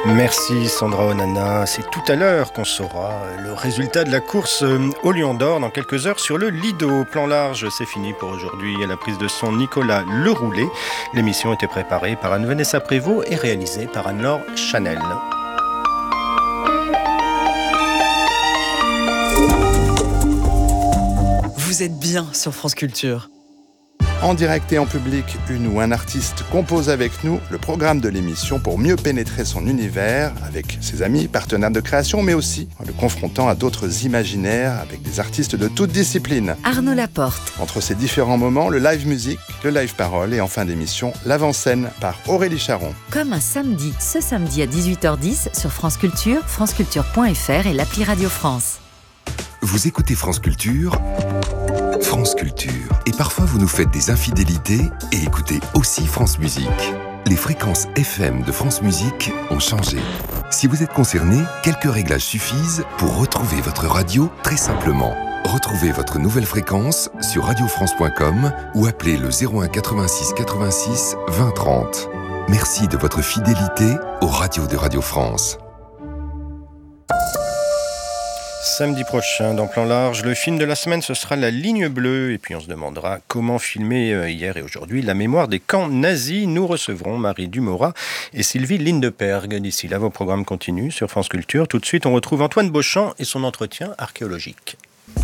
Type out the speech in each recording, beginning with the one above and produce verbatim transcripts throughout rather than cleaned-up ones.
Merci Sandra Onana. C'est tout à l'heure qu'on saura le résultat de la course au Lion d'Or dans quelques heures sur le Lido. Plan large, c'est fini pour aujourd'hui. À la prise de son, Nicolas Leroulet. L'émission était préparée par Anne-Vanessa Prévost et réalisée par Anne-Laure Chanel. Vous êtes bien sur France Culture. En direct et en public, une ou un artiste compose avec nous le programme de l'émission pour mieux pénétrer son univers avec ses amis, partenaires de création, mais aussi en le confrontant à d'autres imaginaires avec des artistes de toutes disciplines. Arnaud Laporte. Entre ces différents moments, le live musique, le live parole et en fin d'émission, l'avant-scène par Aurélie Charon. Comme un samedi, ce samedi à dix-huit heures dix sur France Culture, franceculture point f r et l'appli Radio France. Vous écoutez France Culture, France Culture. Et parfois vous nous faites des infidélités et écoutez aussi France Musique. Les fréquences F M de France Musique ont changé. Si vous êtes concerné, quelques réglages suffisent pour retrouver votre radio très simplement. Retrouvez votre nouvelle fréquence sur radio france point com ou appelez le zéro un quatre-vingt-six quatre-vingt-six vingt trente. Merci de votre fidélité aux radios de Radio France. Samedi prochain, dans Plan Large, le film de la semaine, ce sera La Ligne Bleue. Et puis on se demandera comment filmer hier et aujourd'hui la mémoire des camps nazis. Nous recevrons Marie Dumorat et Sylvie Lindeperg. D'ici là, vos programmes continuent sur France Culture. Tout de suite, on retrouve Antoine Beauchamp et son entretien archéologique.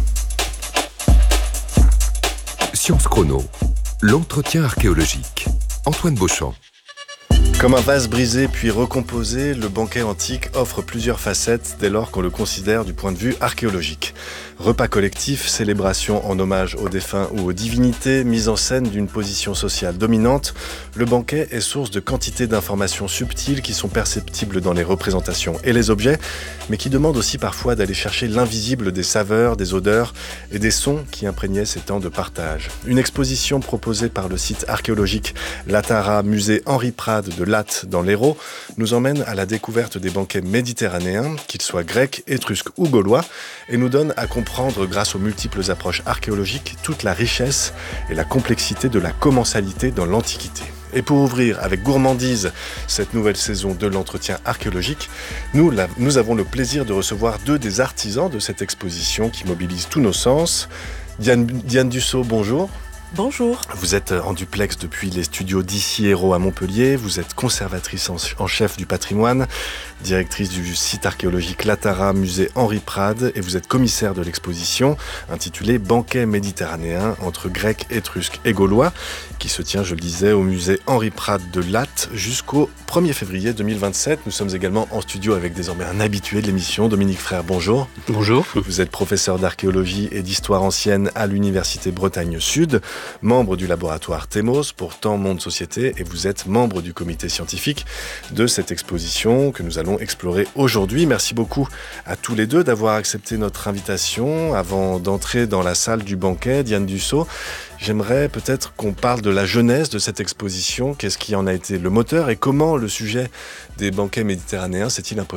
Science Chrono, l'entretien archéologique. Antoine Beauchamp. Comme un vase brisé puis recomposé, le banquet antique offre plusieurs facettes dès lors qu'on le considère du point de vue archéologique. Repas collectif, célébration en hommage aux défunts ou aux divinités, mise en scène d'une position sociale dominante, le banquet est source de quantité d'informations subtiles qui sont perceptibles dans les représentations et les objets, mais qui demandent aussi parfois d'aller chercher l'invisible des saveurs, des odeurs et des sons qui imprégnaient ces temps de partage. Une exposition proposée par le site archéologique Latara, musée Henri Prade de Latte dans l'Hérault, nous emmène à la découverte des banquets méditerranéens, qu'ils soient grecs, étrusques ou gaulois, et nous donne à comprendre grâce aux multiples approches archéologiques toute la richesse et la complexité de la commensalité dans l'Antiquité. Et pour ouvrir avec gourmandise cette nouvelle saison de l'entretien archéologique, nous, la, nous avons le plaisir de recevoir deux des artisans de cette exposition qui mobilise tous nos sens. Diane, Diane Dussault, bonjour. Bonjour. Vous êtes en duplex depuis les studios d'Ici Hérault à Montpellier. Vous êtes conservatrice en, en chef du patrimoine, directrice du site archéologique Latara, musée Henri Prade, et vous êtes commissaire de l'exposition intitulée Banquet méditerranéen entre Grecs, Étrusques et Gaulois, qui se tient, je le disais, au musée Henri Prade de Latte jusqu'au premier février deux mille vingt-sept. Nous sommes également en studio avec désormais un habitué de l'émission, Dominique Frère, bonjour. Bonjour. Vous êtes professeur d'archéologie et d'histoire ancienne à l'Université Bretagne Sud, membre du laboratoire Thémos pour Temps, Monde, Société, et vous êtes membre du comité scientifique de cette exposition que nous allons explorer aujourd'hui. Merci beaucoup à tous les deux d'avoir accepté notre invitation. Avant d'entrer dans la salle du banquet, Diane Dussault, j'aimerais peut-être qu'on parle de la genèse de cette exposition. Qu'est-ce qui en a été le moteur et comment le sujet des banquets méditerranéens s'est-il imposé ?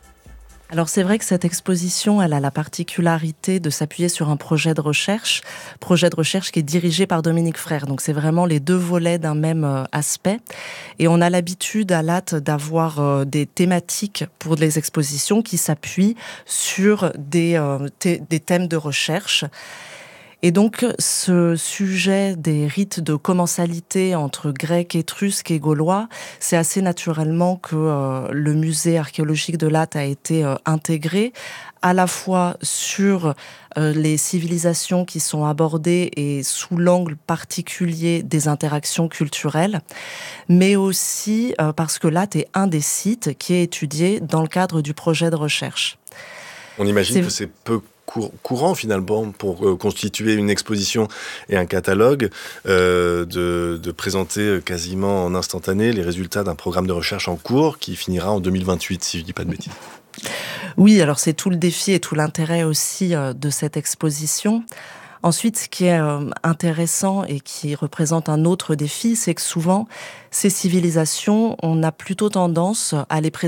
Alors c'est vrai que cette exposition, elle a la particularité de s'appuyer sur un projet de recherche, projet de recherche qui est dirigé par Dominique Frère. Donc c'est vraiment les deux volets d'un même aspect. Et on a l'habitude à Latte d'avoir des thématiques pour les expositions qui s'appuient sur des, euh, t- des thèmes de recherche. Et donc, ce sujet des rites de commensalité entre Grecs, Étrusques et Gaulois, c'est assez naturellement que euh, le musée archéologique de Latte a été euh, intégré, à la fois sur euh, les civilisations qui sont abordées et sous l'angle particulier des interactions culturelles, mais aussi euh, parce que Latte est un des sites qui est étudié dans le cadre du projet de recherche. On imagine c'est... que c'est peu courant finalement pour euh, constituer une exposition et un catalogue euh, de, de présenter quasiment en instantané les résultats d'un programme de recherche en cours qui finira en deux mille vingt-huit si je ne dis pas de bêtises. Oui, alors c'est tout le défi et tout l'intérêt aussi euh, de cette exposition. Ensuite, ce qui est euh, intéressant et qui représente un autre défi, c'est que souvent, ces civilisations, on a plutôt tendance à les présenter